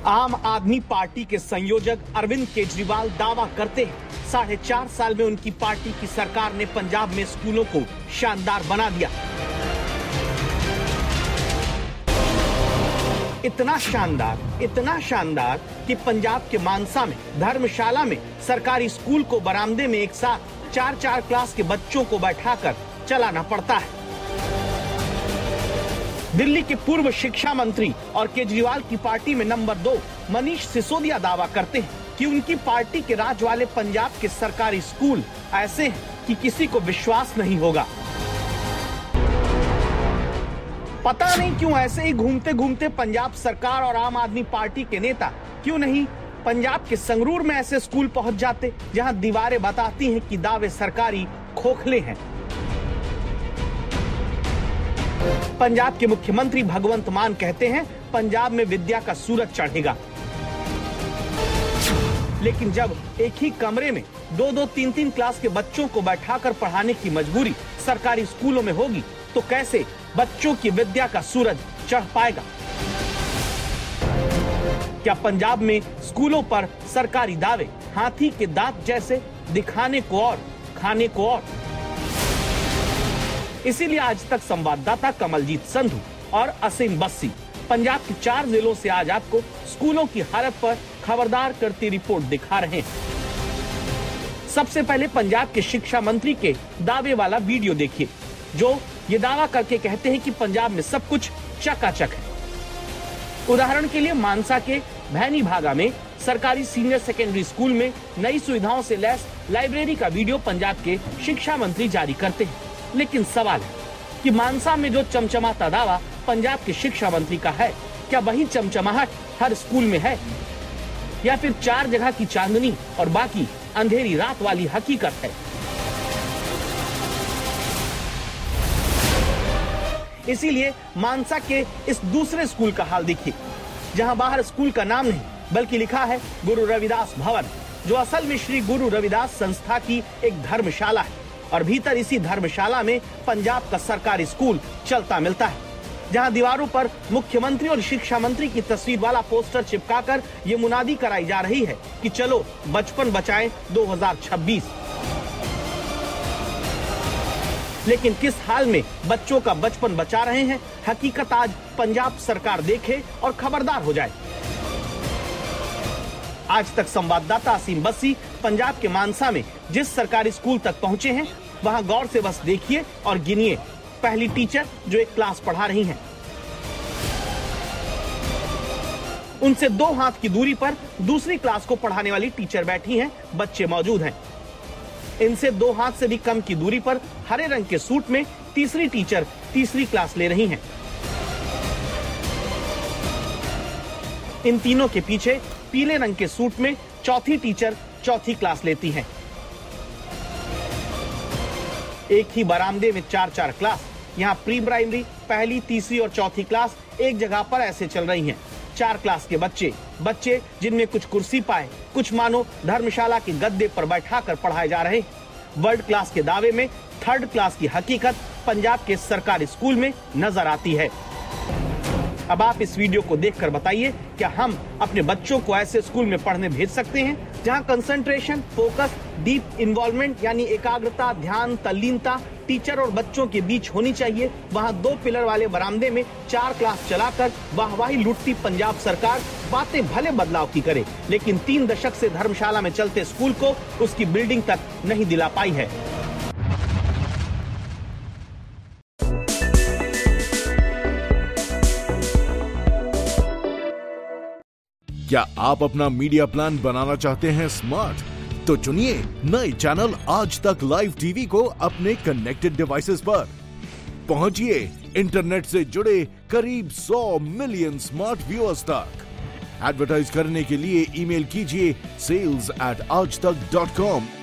आम आदमी पार्टी के संयोजक अरविंद केजरीवाल दावा करते हैं 4.5 साल में उनकी पार्टी की सरकार ने पंजाब में स्कूलों को शानदार बना दिया। इतना शानदार कि पंजाब के मानसा में धर्मशाला में सरकारी स्कूल को बरामदे में एक साथ 4-4 क्लास के बच्चों को बैठाकर चलाना पड़ता है। दिल्ली के पूर्व शिक्षा मंत्री और केजरीवाल की पार्टी में नंबर 2 मनीष सिसोदिया दावा करते हैं कि उनकी पार्टी के राज वाले पंजाब के सरकारी स्कूल ऐसे हैं कि किसी को विश्वास नहीं होगा। पता नहीं क्यों ऐसे ही घूमते घूमते पंजाब सरकार और आम आदमी पार्टी के नेता क्यों नहीं पंजाब के संगरूर में ऐसे स्कूल पहुंच जाते जहां दीवारें बताती हैं कि दावे सरकारी खोखले हैं। पंजाब के मुख्यमंत्री भगवंत मान कहते हैं पंजाब में विद्या का सूरज चढ़ेगा, लेकिन जब एक ही कमरे में 2-2, 3-3 क्लास के बच्चों को बैठाकर पढ़ाने की मजबूरी सरकारी स्कूलों में होगी तो कैसे बच्चों की विद्या का सूरज चढ़ पाएगा। क्या पंजाब में स्कूलों पर सरकारी दावे हाथी के दांत जैसे, दिखाने को और खाने को और। इसीलिए आज तक संवाददाता कमलजीत संधू और असीम बस्सी पंजाब के 4 जिलों से आज आपको स्कूलों की हालत पर खबरदार करती रिपोर्ट दिखा रहे हैं। सबसे पहले पंजाब के शिक्षा मंत्री के दावे वाला वीडियो देखिए, जो ये दावा करके कहते हैं कि पंजाब में सब कुछ चकाचक है। उदाहरण के लिए मानसा के भैनी भागा में सरकारी सीनियर सेकेंडरी स्कूल में नई सुविधाओं से लैस लाइब्रेरी का वीडियो पंजाब के शिक्षा मंत्री जारी करते हैं। लेकिन सवाल है कि मानसा में जो चमचमाता दावा पंजाब के शिक्षा मंत्री का है, क्या वही चमचमाहट हर स्कूल में है या फिर 4 जगह की चांदनी और बाकी अंधेरी रात वाली हकीकत है। इसीलिए मानसा के इस दूसरे स्कूल का हाल देखिए, जहां बाहर स्कूल का नाम नहीं बल्कि लिखा है गुरु रविदास भवन, जो असल में श्री गुरु रविदास संस्था की एक धर्मशाला है और भीतर इसी धर्मशाला में पंजाब का सरकारी स्कूल चलता मिलता है, जहां दीवारों पर मुख्यमंत्री और शिक्षा मंत्री की तस्वीर वाला पोस्टर चिपकाकर ये मुनादी कराई जा रही है कि चलो बचपन बचाएं 2026। लेकिन किस हाल में बच्चों का बचपन बचा रहे हैं, हकीकत आज पंजाब सरकार देखे और खबरदार हो जाए। आज तक संवाददाता असीम बस्सी पंजाब के मानसा में जिस सरकारी स्कूल तक पहुंचे हैं, वहां गौर से बस देखिए और गिनिए पहली टीचर जो एक क्लास पढ़ा रही हैं। उनसे 2 हाथ की दूरी पर दूसरी क्लास को पढ़ाने वाली टीचर बैठी हैं, बच्चे मौजूद हैं। इनसे 2 हाथ से भी कम की दूरी पर हरे रंग के सूट में तीसरी टीचर तीसरी क्लास ले रही हैं। इन तीनों के पीछे पीले रंग के सूट में चौथी टीचर चौथी क्लास लेती हैं। एक ही बरामदे में 4-4 क्लास, यहाँ प्री प्राइमरी, पहली, तीसरी और चौथी क्लास एक जगह पर ऐसे चल रही हैं। 4 क्लास के बच्चे जिनमें कुछ कुर्सी पाए, कुछ मानो धर्मशाला के गद्दे पर बैठाकर पढ़ाए जा रहे हैं। वर्ल्ड क्लास के दावे में 3rd क्लास की हकीकत पंजाब के सरकारी स्कूल में नजर आती है। अब आप इस वीडियो को देखकर बताइए, क्या हम अपने बच्चों को ऐसे स्कूल में पढ़ने भेज सकते हैं जहां कंसंट्रेशन, फोकस, डीप इन्वॉल्वमेंट यानी एकाग्रता, ध्यान, तल्लीनता टीचर और बच्चों के बीच होनी चाहिए। वहां 2 पिलर वाले बरामदे में 4 क्लास चलाकर वाहवाही लूटती पंजाब सरकार बातें भले बदलाव की करे, लेकिन 3 दशक से धर्मशाला में चलते स्कूल को उसकी बिल्डिंग तक नहीं दिला पाई है। क्या आप अपना मीडिया प्लान बनाना चाहते हैं स्मार्ट? तो चुनिए नए चैनल आज तक लाइव टीवी को अपने कनेक्टेड डिवाइसेस पर। पहुंचिए इंटरनेट से जुड़े करीब 100 मिलियन स्मार्ट व्यूअर्स तक। एडवर्टाइज करने के लिए ईमेल कीजिए sales@aajtak.com